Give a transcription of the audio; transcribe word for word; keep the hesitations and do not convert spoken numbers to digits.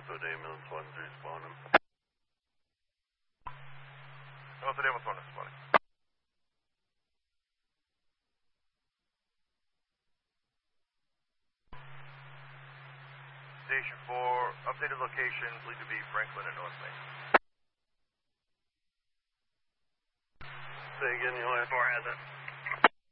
Northwood ambulance one responding. Northwood ambulance one responding. Station four, updated location, believed to be Franklin and North Main. Say again, you only four has it.